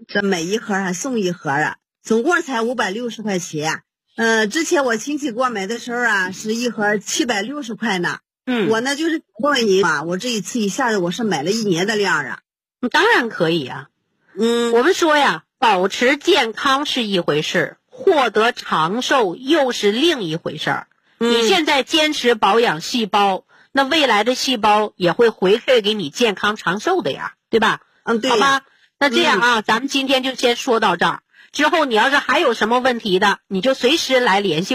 这每一盒还送一盒啊，总共才560块钱。之前我亲戚给我买的时候啊，是一盒760块呢。我呢就是问问你啊，我这一次一下子我是买了1年的量啊。 当然可以啊。我们说呀，保持健康是一回事，获得长寿又是另一回事儿。你现在坚持保养细胞，那未来的细胞也会回馈给你健康长寿的呀，对吧？ 对。 好吧，那这样啊，咱们今天就先说到这儿。之后你要是还有什么问题的，你就随时来联系